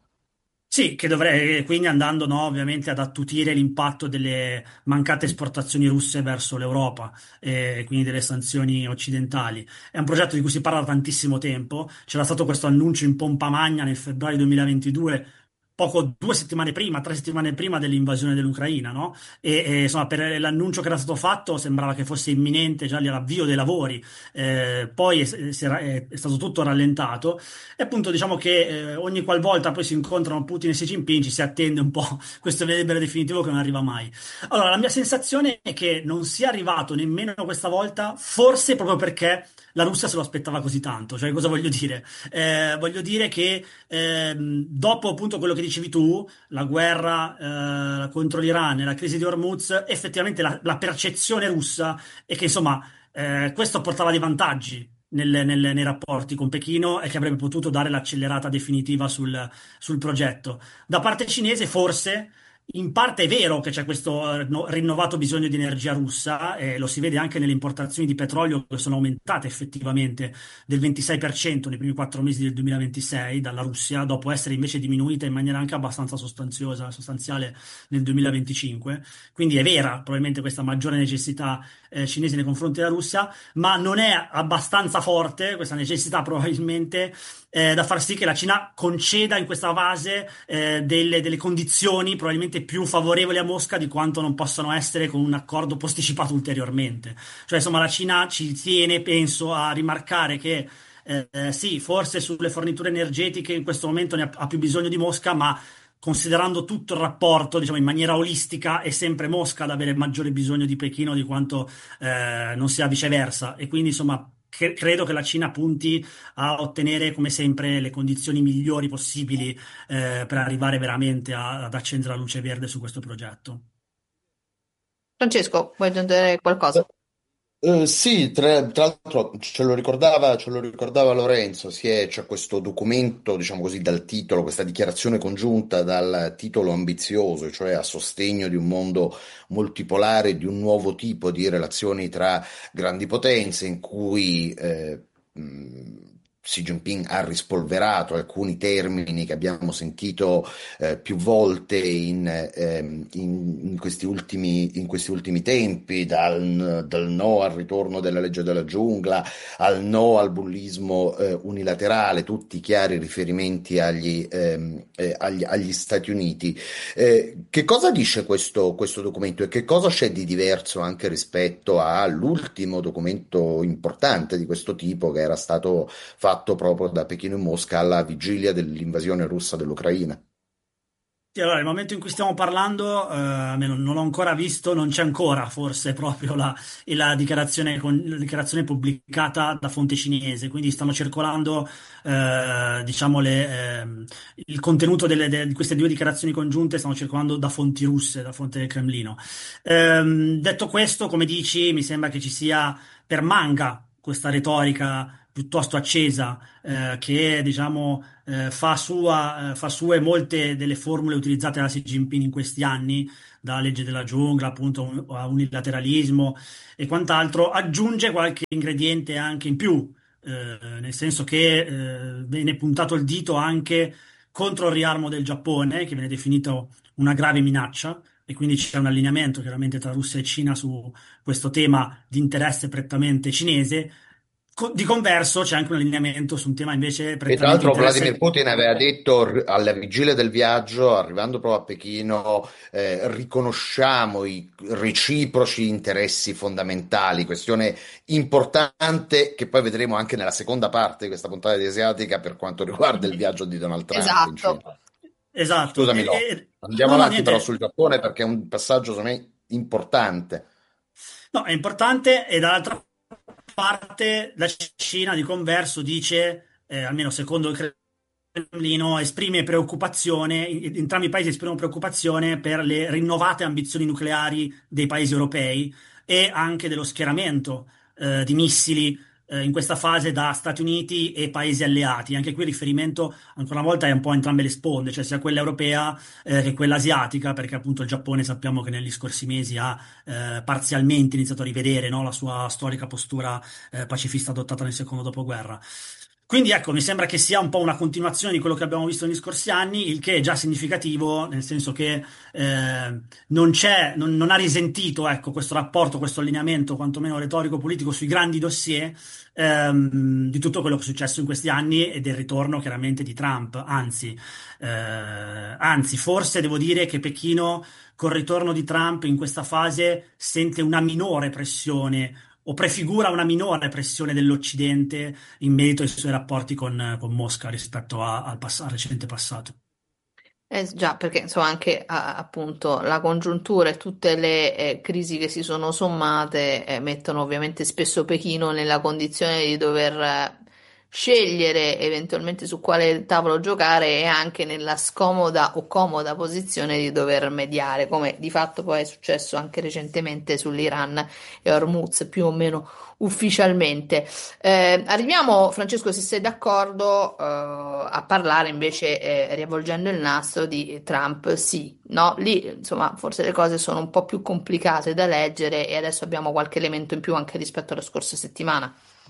Sì, che dovrei, quindi andando no, ovviamente ad attutire l'impatto delle mancate esportazioni russe verso l'Europa e quindi delle sanzioni occidentali. È un progetto di cui si parla da tantissimo tempo, c'era stato questo annuncio in pompa magna nel febbraio duemilaventidue, poco due settimane prima, tre settimane prima dell'invasione dell'Ucraina, no? E, e, insomma, per l'annuncio che era stato fatto sembrava che fosse imminente già l'avvio dei lavori, eh, poi è, si era- è- è stato tutto rallentato e appunto diciamo che eh, ogni qualvolta poi si incontrano Putin e Xi Jinping ci si attende un po' questo via libera definitivo che non arriva mai. Allora, la mia sensazione è che non sia arrivato nemmeno questa volta, forse proprio perché la Russia se lo aspettava così tanto. Cioè, cosa voglio dire? Eh, voglio dire che ehm, dopo appunto quello che dicevi tu, la guerra eh, contro l'Iran e la crisi di Hormuz, effettivamente la, la percezione russa è che insomma eh, questo portava dei vantaggi. nel- nel- nei rapporti con Pechino e che avrebbe potuto dare l'accelerata definitiva sul, sul progetto. Da parte cinese, forse, in parte è vero che c'è questo eh, no- rinnovato bisogno di energia russa, e lo si vede anche nelle importazioni di petrolio che sono aumentate effettivamente del ventisei per cento nei primi quattro mesi del duemilaventisei dalla Russia, dopo essere invece diminuita in maniera anche abbastanza sostanziosa, sostanziale nel duemilaventicinque. Quindi è vera probabilmente questa maggiore necessità eh, cinese nei confronti della Russia, ma non è abbastanza forte questa necessità probabilmente eh, da far sì che la Cina conceda in questa fase eh, delle, delle condizioni probabilmente più favorevoli a Mosca di quanto non possano essere con un accordo posticipato ulteriormente. Cioè, insomma, la Cina ci tiene, penso, a rimarcare che eh, eh, sì, forse sulle forniture energetiche in questo momento ne ha, ha più bisogno di Mosca, ma considerando tutto il rapporto, diciamo, in maniera olistica, è sempre Mosca ad avere maggiore bisogno di Pechino di quanto eh, non sia viceversa. E quindi, insomma, cre- credo che la Cina punti a ottenere, come sempre, le condizioni migliori possibili eh, per arrivare veramente a- ad accendere la luce verde su questo progetto. Francesco, vuoi aggiungere qualcosa? Eh, sì, tra, tra l'altro ce lo ricordava, ce lo ricordava Lorenzo, si è- c'è questo documento, diciamo così, dal titolo, questa dichiarazione congiunta dal titolo ambizioso, cioè a sostegno di un mondo multipolare, di un nuovo tipo di relazioni tra grandi potenze, in cui eh, mh, Xi Jinping ha rispolverato alcuni termini che abbiamo sentito eh, più volte in, ehm, in- in questi ultimi, in questi ultimi tempi, dal, dal no al ritorno della legge della giungla, al no al bullismo eh, unilaterale, tutti chiari riferimenti agli, ehm, eh, agli, agli Stati Uniti. Eh, che cosa dice questo, questo documento e che cosa c'è di diverso anche rispetto all'ultimo documento importante di questo tipo che era stato fatto proprio da Pechino e Mosca alla vigilia dell'invasione russa dell'Ucraina? Sì, allora, il momento in cui stiamo parlando, eh, almeno non l'ho ancora visto, non c'è ancora forse proprio la, la dichiarazione, con- la dichiarazione pubblicata da fonte cinese, quindi stanno circolando, eh, diciamo, le, ehm, il contenuto delle- de- di queste due dichiarazioni congiunte stanno circolando da fonti russe, da fonte del Cremlino. Ehm, detto questo, come dici, mi sembra che ci sia, permanga questa retorica piuttosto accesa, eh, che diciamo eh, fa sua, eh, fa sue molte delle formule utilizzate da Xi Jinping in questi anni, dalla legge della giungla appunto un- a unilateralismo e quant'altro, aggiunge qualche ingrediente anche in più, eh, nel senso che eh, viene puntato il dito anche contro il riarmo del Giappone, che viene definito una grave minaccia. E quindi c'è un allineamento chiaramente tra Russia e Cina su questo tema di interesse prettamente cinese. Co- Di converso c'è anche un allineamento su un tema invece E tra prettamente l'altro Vladimir interesse. Putin aveva detto r- alla vigilia del viaggio, arrivando proprio a Pechino, eh, riconosciamo i reciproci interessi fondamentali, questione importante che poi vedremo anche nella seconda parte di questa puntata di Asiatica per quanto riguarda il viaggio di Donald Trump in Cina. Esatto. Esatto. Scusami, E- no. e- Andiamo no, no, avanti però niente. sul Giappone perché è un passaggio secondo me importante. No, è importante e dall'altra parte la Cina di converso dice, eh, almeno secondo il Cremlino, esprime preoccupazione, in- entrambi i paesi esprimono preoccupazione per le rinnovate ambizioni nucleari dei paesi europei e anche dello schieramento eh, di missili eh, in questa fase da Stati Uniti e paesi alleati. Anche qui il riferimento ancora una volta è un po' a entrambe le sponde, cioè sia quella europea eh, che quella asiatica, perché appunto il Giappone sappiamo che negli scorsi mesi ha eh, parzialmente iniziato a rivedere, no, la sua storica postura eh, pacifista adottata nel secondo dopoguerra. Quindi ecco, mi sembra che sia un po' una continuazione di quello che abbiamo visto negli scorsi anni, il che è già significativo, nel senso che eh, non c'è, non, non ha risentito, ecco, questo rapporto, questo allineamento, quantomeno retorico-politico, sui grandi dossier ehm, di tutto quello che è successo in questi anni e del ritorno chiaramente di Trump. Anzi, eh, anzi, forse devo dire che Pechino, col ritorno di Trump in questa fase, sente una minore pressione o prefigura una minore pressione dell'Occidente in merito ai suoi rapporti con, con Mosca rispetto a- al, pass- al recente passato. Eh, già, perché insomma anche a- appunto la congiuntura e tutte le eh, crisi che si sono sommate eh, mettono ovviamente spesso Pechino nella condizione di dover eh, scegliere eventualmente su quale tavolo giocare e anche nella scomoda o comoda posizione di dover mediare, come di fatto poi è successo anche recentemente sull'Iran e Hormuz, più o meno ufficialmente. Eh, arriviamo, Francesco, se sei d'accordo, eh, a parlare invece, eh, riavvolgendo il nastro di Trump, sì, no? Lì, insomma, forse le cose sono un po' più complicate da leggere e adesso abbiamo qualche elemento in più anche rispetto alla scorsa settimana.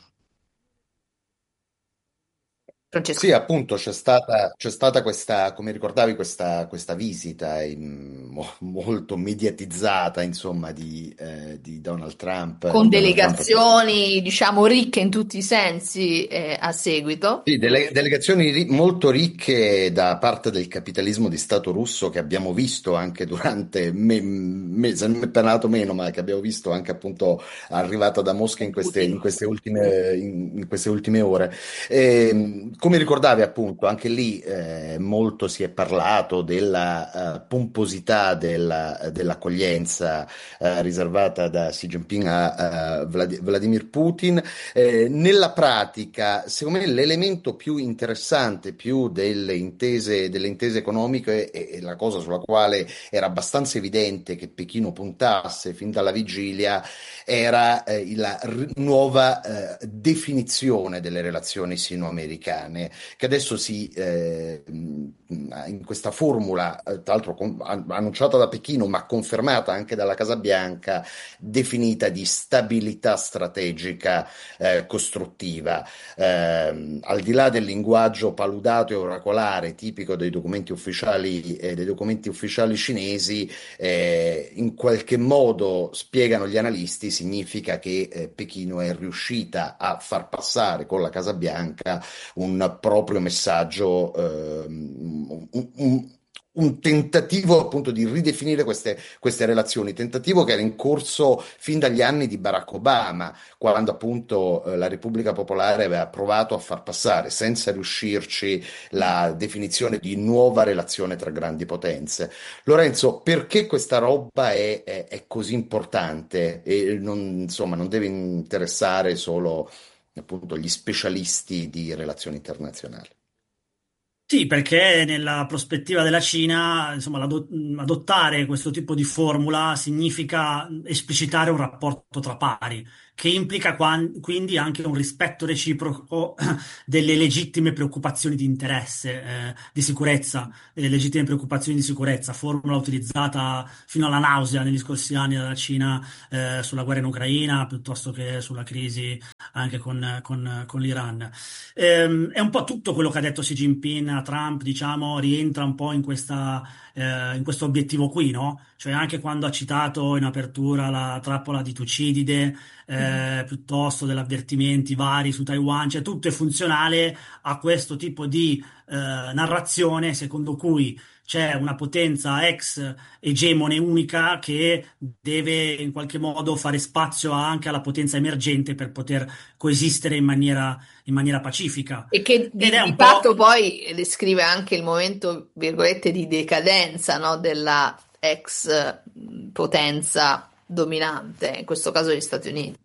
Francesco. Sì, appunto, c'è stata, c'è stata questa, come ricordavi, questa, questa visita in- mo- molto mediatizzata, insomma, di, eh, di Donald Trump, Con di Donald Trump. delegazioni, diciamo, ricche in tutti i sensi, eh, a seguito. Sì, dele- delegazioni ri- molto ricche da parte del capitalismo di Stato russo che abbiamo visto anche durante, me, me, se ne è parlato meno, ma che abbiamo visto anche appunto arrivata da Mosca in queste, Putin. in queste ultime, in, in queste ultime ore. E, come ricordavi appunto, anche lì eh, molto si è parlato della eh, pomposità della- dell'accoglienza eh, riservata da Xi Jinping a, a Vlad- Vladimir Putin. Eh, nella pratica, secondo me, l'elemento più interessante, più delle intese, delle intese economiche, e, e la cosa sulla quale era abbastanza evidente che Pechino puntasse fin dalla vigilia, era eh, la r- nuova eh, definizione delle relazioni sino-americane, che adesso si, eh, in questa formula, eh, tra l'altro con- an- annunciata da Pechino, ma confermata anche dalla Casa Bianca, definita di stabilità strategica eh, costruttiva. Ehm, al di là del linguaggio paludato e oracolare tipico dei documenti ufficiali, eh, dei documenti ufficiali cinesi, eh, in qualche modo, spiegano gli analisti, significa che eh, Pechino è riuscita a far passare con la Casa Bianca un proprio messaggio, ehm, un, un- un tentativo appunto di ridefinire queste, queste relazioni, tentativo che era in corso fin dagli anni di Barack Obama, quando appunto eh, la Repubblica Popolare aveva provato a far passare, senza riuscirci, la definizione di nuova relazione tra grandi potenze. Lorenzo, perché questa roba è, è- è così importante e non, insomma, non deve interessare solo appunto gli specialisti di relazioni internazionali? Sì, perché nella prospettiva della Cina, insomma, l'ado- adottare questo tipo di formula significa esplicitare un rapporto tra pari, che implica quan- quindi anche un rispetto reciproco delle legittime preoccupazioni di interesse, eh, di sicurezza, delle legittime preoccupazioni di sicurezza, formula utilizzata fino alla nausea negli scorsi anni dalla Cina, eh, sulla guerra in Ucraina, piuttosto che sulla crisi anche con, con- con l'Iran. Ehm, è un po' tutto quello che ha detto Xi Jinping a Trump, diciamo, rientra un po' in questa, eh, in questo obiettivo qui, no? Cioè anche quando ha citato in apertura la trappola di Tucidide, eh, piuttosto degli avvertimenti vari su Taiwan, cioè tutto è funzionale a questo tipo di eh, narrazione secondo cui c'è una potenza ex egemone unica che deve in qualche modo fare spazio anche alla potenza emergente per poter coesistere in maniera in maniera pacifica. E che Ed di, è di un fatto po'. poi descrive anche il momento, virgolette, di decadenza, no, della ex mh, potenza dominante, in questo caso gli Stati Uniti.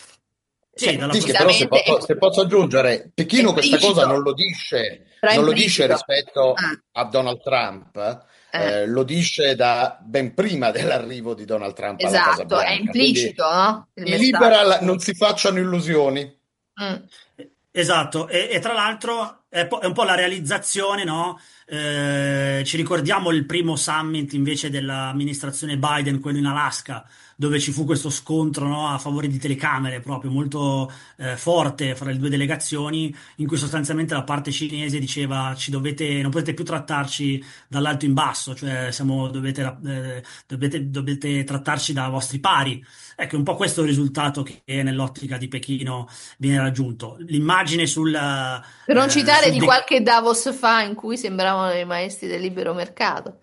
Sì, Cioè, dalla Sì, che però se implicitamente prospettiva. è, posso, se posso aggiungere, è Pechino questa cosa non implicito, lo dice, però è non lo dice implicito. rispetto Ah, a Donald Trump, eh, eh, lo dice da ben prima dell'arrivo di Donald Trump alla Casa esatto, è Bianca. Quindi implicito, no? Il i messaggio. liberal non si facciano illusioni. Mm. Esatto, e, e tra l'altro è, po- è un po' la realizzazione, no? Eh, ci ricordiamo il primo summit invece dell'amministrazione Biden, quello in Alaska, dove ci fu questo scontro, no, a favore di telecamere proprio molto eh, forte fra le due delegazioni, in cui sostanzialmente la parte cinese diceva ci dovete, non potete più trattarci dall'alto in basso, cioè siamo, dovete, eh, dovete, dovete trattarci da vostri pari. Ecco, un po' questo è il risultato che nell'ottica di Pechino viene raggiunto. L'immagine sul, Per non eh, citare sul di de- qualche Davos fa in cui sembravano i maestri del libero mercato.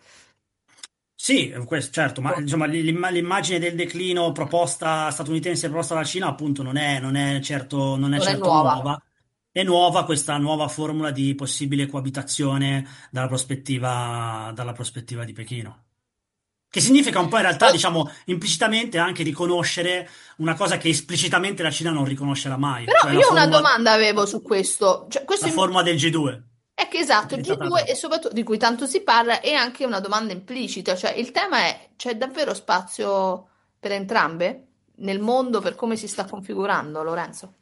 Sì, questo, certo, ma insomma l'im- l'immagine del declino proposta statunitense proposta dalla Cina appunto non è, non è certo, non è Non è certo nuova. nuova. È nuova questa nuova formula di possibile coabitazione dalla prospettiva, dalla prospettiva di Pechino. Che significa un po' in realtà, diciamo, implicitamente anche riconoscere una cosa che esplicitamente la Cina non riconoscerà mai, Però cioè la io una formula, domanda avevo su questo. Cioè, questo la in- formula del G due, è che esatto, il utilizzata da G due e Trump. soprattutto di cui tanto si parla è anche una domanda implicita, cioè il tema è c'è davvero spazio per entrambe nel mondo per come si sta configurando, Lorenzo?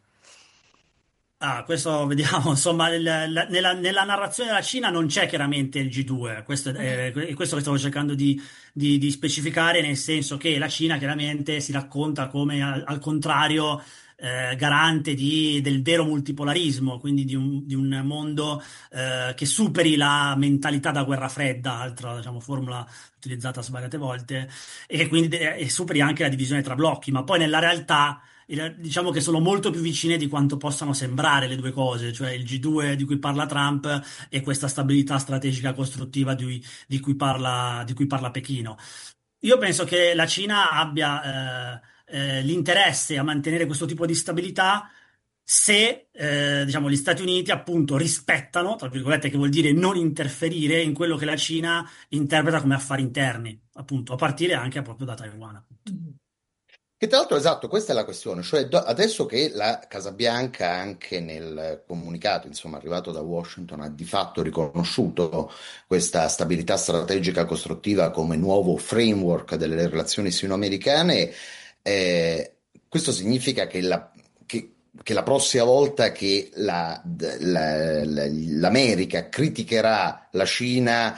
Ah, questo vediamo, insomma, il- la- nella, nella narrazione della Cina non c'è chiaramente il G due, questo è, è questo che stavo cercando di, di- di specificare, nel senso che la Cina chiaramente si racconta come al, al contrario eh, garante di- del vero multipolarismo, quindi di un, di un mondo eh, che superi la mentalità da guerra fredda, altra diciamo, formula utilizzata svariate volte, e che quindi de- e superi anche la divisione tra blocchi, ma poi nella realtà il- diciamo che sono molto più vicine di quanto possano sembrare le due cose, cioè il G due di cui parla Trump e questa stabilità strategica costruttiva di, di cui parla, di cui parla Pechino. Io penso che la Cina abbia eh, eh, l'interesse a mantenere questo tipo di stabilità se eh, diciamo, gli Stati Uniti appunto rispettano, tra virgolette, che vuol dire non interferire in quello che la Cina interpreta come affari interni, appunto, a partire anche proprio da Taiwan. Appunto. Che tra l'altro, esatto, questa è la questione, cioè do- adesso che la Casa Bianca anche nel comunicato, insomma, arrivato da Washington, ha di fatto riconosciuto questa stabilità strategica costruttiva come nuovo framework delle relazioni sino-americane, eh, questo significa che la, che- che la prossima volta che la- la- la- l'America criticherà la Cina,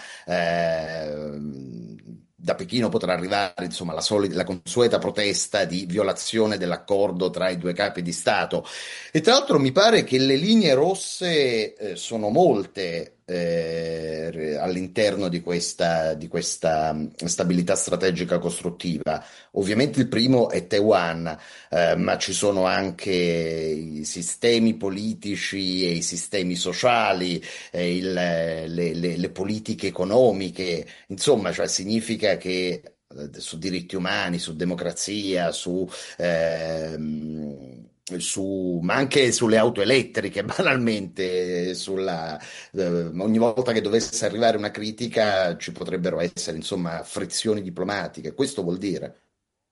eh, da Pechino potrà arrivare, insomma, la, solita, la consueta protesta di violazione dell'accordo tra i due capi di Stato. E tra l'altro mi pare che le linee rosse eh, sono molte, eh, all'interno di questa, di questa stabilità strategica costruttiva. Ovviamente il primo è Taiwan, eh, ma ci sono anche i sistemi politici e i sistemi sociali, eh, il- le, le- le politiche economiche, insomma, cioè significa che eh, su diritti umani, su democrazia, su, ehm, su- ma anche sulle auto elettriche, banalmente, sulla, eh, ogni volta che dovesse arrivare una critica ci potrebbero essere, insomma, frizioni diplomatiche. Questo vuol dire.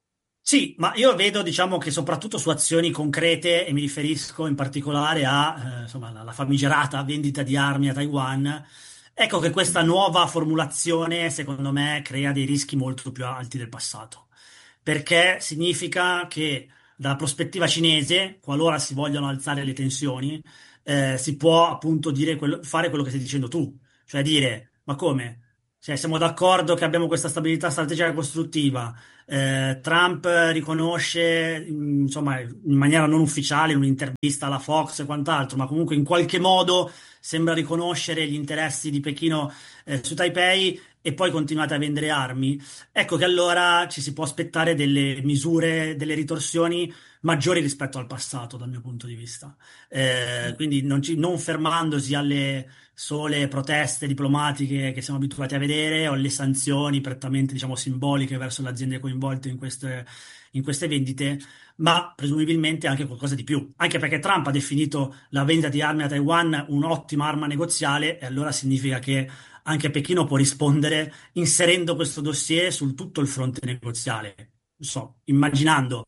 Sì, ma io vedo, diciamo, che soprattutto su azioni concrete, e mi riferisco in particolare a, eh, insomma, la la famigerata vendita di armi a Taiwan, ecco che questa nuova formulazione, secondo me, crea dei rischi molto più alti del passato, perché significa che dalla prospettiva cinese, qualora si vogliano alzare le tensioni, eh, si può appunto dire quello- fare quello che stai dicendo tu, cioè dire, ma come? Cioè, siamo d'accordo che abbiamo questa stabilità strategica costruttiva. Eh, Trump riconosce, mh, insomma, in maniera non ufficiale, in un'intervista alla Fox e quant'altro, ma comunque in qualche modo sembra riconoscere gli interessi di Pechino eh, su Taipei e poi continuate a vendere armi. Ecco che allora ci si può aspettare delle misure, delle ritorsioni maggiori rispetto al passato, dal mio punto di vista. Eh, quindi non, ci- non fermandosi alle sole proteste diplomatiche che siamo abituati a vedere o alle sanzioni prettamente, diciamo, simboliche verso le aziende coinvolte in queste, in queste vendite, ma presumibilmente anche qualcosa di più. Anche perché Trump ha definito la vendita di armi a Taiwan un'ottima arma negoziale e allora significa che anche Pechino può rispondere inserendo questo dossier su tutto il fronte negoziale. Non so, immaginando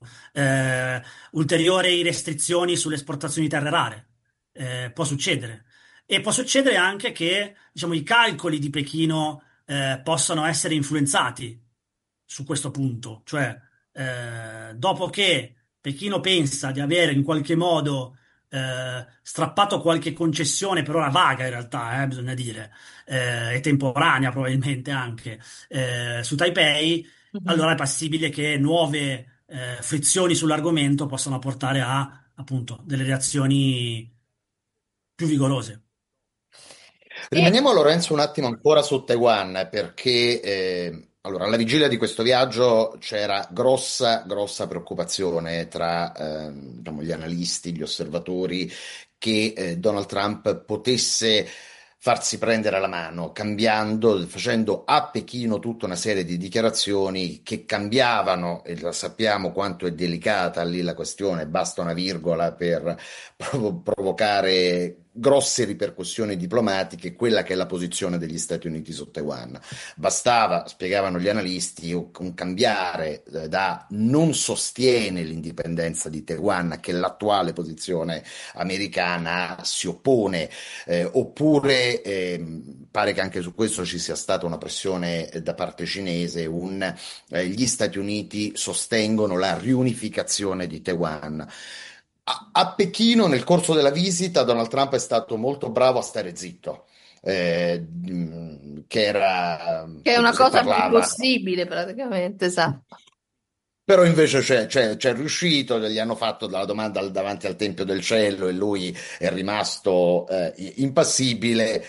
eh, ulteriori restrizioni sulle esportazioni di terre rare. Eh, può succedere. E può succedere anche che, diciamo, i calcoli di Pechino eh, possano essere influenzati su questo punto. Cioè, eh, dopo che Pechino pensa di avere in qualche modo eh, strappato qualche concessione, per ora vaga in realtà, eh, bisogna dire, eh, e temporanea probabilmente anche, eh, su Taipei, Mhm. allora è possibile che nuove eh, frizioni sull'argomento possano portare a, appunto, delle reazioni più vigorose. E Rimaniamo, Lorenzo, un attimo ancora su Taiwan, perché eh, allora, alla vigilia di questo viaggio c'era grossa, grossa preoccupazione tra ehm, diciamo, gli analisti, gli osservatori, che eh, Donald Trump potesse farsi prendere la mano, cambiando, facendo a Pechino tutta una serie di dichiarazioni che cambiavano, e la sappiamo quanto è delicata lì la questione, basta una virgola per provo- provocare grosse ripercussioni diplomatiche, quella che è la posizione degli Stati Uniti su Taiwan. Bastava, spiegavano gli analisti, un cambiare eh, da non sostiene l'indipendenza di Taiwan, che è l'attuale posizione americana, si oppone, eh, oppure ehm, pare che anche su questo ci sia stata una pressione eh, da parte cinese, un, eh, gli Stati Uniti sostengono la riunificazione di Taiwan. A, a Pechino, nel corso della visita, Donald Trump è stato molto bravo a stare zitto, eh, mh, che era, che è una se cosa parlava. impossibile praticamente, esatto. Però invece c'è, c'è- c'è riuscito, gli hanno fatto la domanda al- davanti al Tempio del Cielo e lui è rimasto eh, impassibile.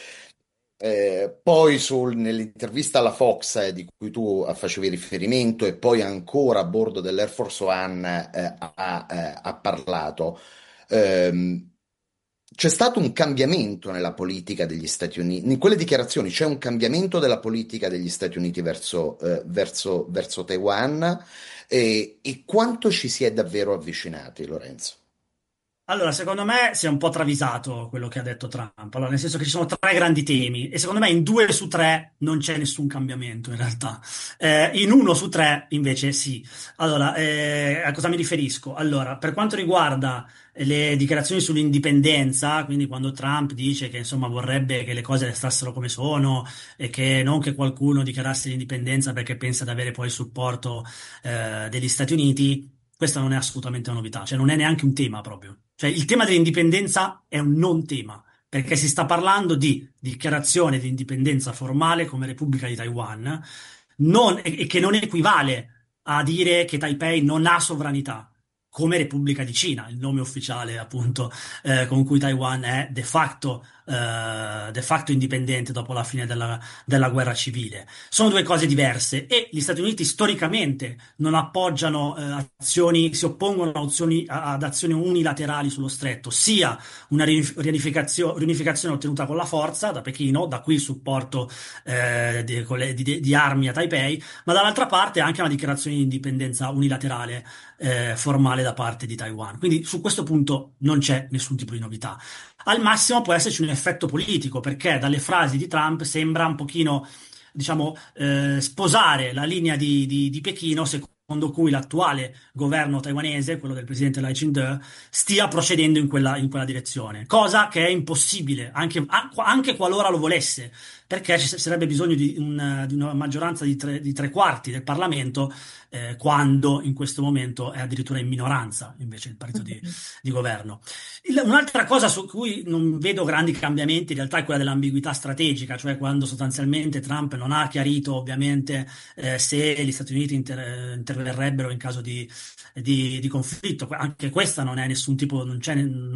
Eh, poi sul- nell'intervista alla Fox eh, di cui tu eh, facevi riferimento e poi ancora a bordo dell'Air Force One eh, ha, eh, ha parlato. Ehm, C'è stato un cambiamento nella politica degli Stati Uniti, in quelle dichiarazioni c'è un cambiamento della politica degli Stati Uniti verso, eh, verso, verso Taiwan, eh, e quanto ci si è davvero avvicinati, Lorenzo? Allora, secondo me si è un po' travisato quello che ha detto Trump. Allora, nel senso che ci sono tre grandi temi e secondo me in due su tre non c'è nessun cambiamento in realtà. Eh, in uno su tre invece sì. Allora, eh, a cosa mi riferisco? Allora, per quanto riguarda le dichiarazioni sull'indipendenza, quindi quando Trump dice che insomma vorrebbe che le cose restassero come sono e che non che qualcuno dichiarasse l'indipendenza perché pensa di avere poi il supporto eh, degli Stati Uniti, questa non è assolutamente una novità, cioè non è neanche un tema proprio. Cioè il tema dell'indipendenza è un non tema, perché si sta parlando di dichiarazione di indipendenza formale come Repubblica di Taiwan, non- e e che non equivale a dire che Taipei non ha sovranità. come Repubblica di Cina, il nome ufficiale appunto eh, con cui Taiwan è de facto, eh, de facto indipendente dopo la fine della, della guerra civile. Sono due cose diverse e gli Stati Uniti storicamente non appoggiano eh, azioni, si oppongono a azioni, ad azioni unilaterali sullo stretto, sia una riunificazione, riunificazione ottenuta con la forza da Pechino, da qui il supporto eh, di, di, di armi a Taipei, ma dall'altra parte anche una dichiarazione di indipendenza unilaterale eh, formale da parte di Taiwan. Quindi su questo punto non c'è nessun tipo di novità. Al massimo può esserci un effetto politico, perché dalle frasi di Trump sembra un pochino, diciamo, eh, sposare la linea di, di, di Pechino, secondo cui l'attuale governo taiwanese, quello del presidente Lai Ching-te, stia procedendo in quella, in quella direzione, cosa che è impossibile, anche, anche qualora lo volesse, perché ci sarebbe bisogno di, un, di una maggioranza di tre, di tre quarti del Parlamento, eh, quando in questo momento è addirittura in minoranza invece il partito di, di governo. Il, un'altra cosa su cui non vedo grandi cambiamenti in realtà è quella dell'ambiguità strategica, cioè quando sostanzialmente Trump non ha chiarito ovviamente eh, se gli Stati Uniti inter, interverrebbero in caso di, di, di conflitto. Anche questa non è nessun tipo, non c'è